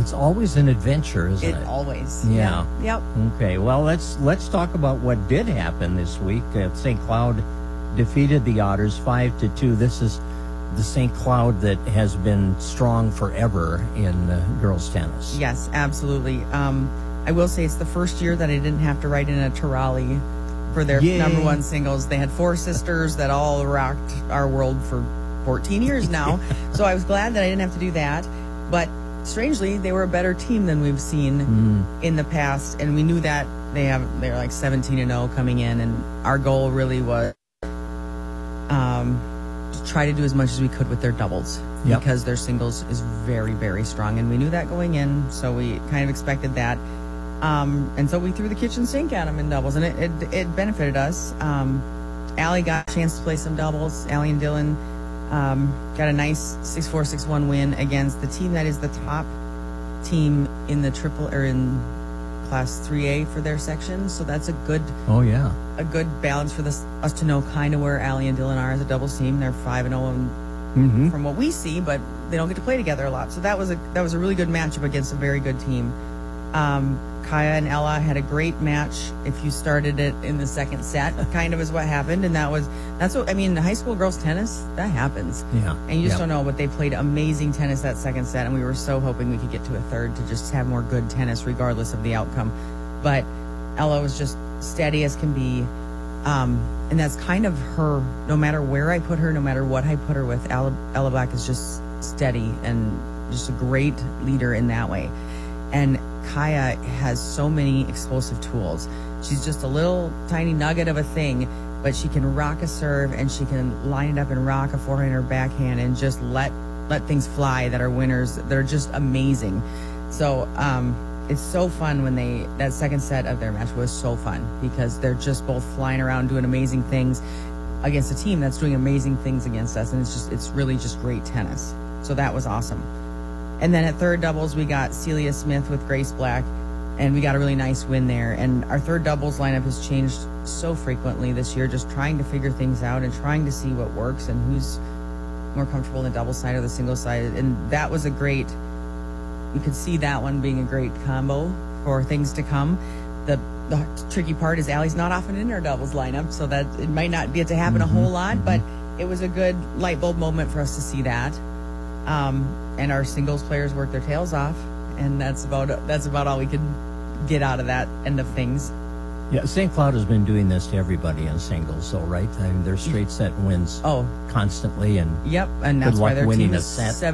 It's always an adventure, isn't it? Always. Yeah. Yep. Okay, well, let's talk about what did happen this week. St. Cloud defeated the Otters 5-2. This is the St. Cloud that has been strong forever in girls tennis. Yes, absolutely. I will say it's the first year that I didn't have to write in a Turali for their number one singles. They had four sisters that all rocked our world for 14 years now. So I was glad that I didn't have to do that. But strangely, they were a better team than we've seen in the past, and we knew that they're like 17-0 coming in, and our goal really was to try to do as much as we could with their doubles because their singles is very, very strong, and we knew that going in, so we kind of expected that. And so we threw the kitchen sink at them in doubles, and it benefited us. Allie got a chance to play some doubles. Allie and Dylan got a nice 6-4, 6-1 win against the team that is the top team in the in Class 3A for their section. So that's a good balance for us to know kind of where Allie and Dylan are as a doubles team. They're 5-0 from what we see, but they don't get to play together a lot. So that was a really good matchup against a very good team. Kaya and Ella had a great match. If you started it in the second set, kind of is what happened, and that's what I mean. High school girls tennis, that happens. Yeah, and you just don't know. But they played amazing tennis that second set, and we were so hoping we could get to a third to just have more good tennis, regardless of the outcome. But Ella was just steady as can be, and that's kind of her. No matter where I put her, no matter what I put her with, Ella Black is just steady and just a great leader in that way. And Kaya has so many explosive tools. She's just a little tiny nugget of a thing, but she can rock a serve, and she can line it up and rock a forehand or backhand and just let things fly that are winners, that are just amazing. So it's so fun when that second set of their match was so fun because they're just both flying around doing amazing things against a team that's doing amazing things against us, and it's really just great tennis. So that was awesome. And then at third doubles, we got Celia Smith with Grace Black, and we got a really nice win there. And our third doubles lineup has changed so frequently this year, just trying to figure things out and trying to see what works and who's more comfortable in the double side or the single side. And that was you could see that one being a great combo for things to come. The tricky part is Allie's not often in our doubles lineup, so that it might not get to happen a whole lot, but it was a good light bulb moment for us to see that. And our singles players worked their tails off, and that's about all we could get out of that end of things. Yeah, St. Cloud has been doing this to everybody in singles, though, right? I mean, they're straight set wins constantly, and and that's why their winning team a is set.